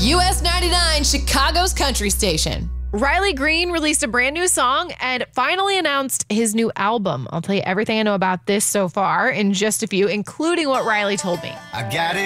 US 99, Chicago's country station. Riley Green released a brand new song and finally announced his new album. I'll tell you everything I know about this so far in just a few, including what Riley told me. I got it.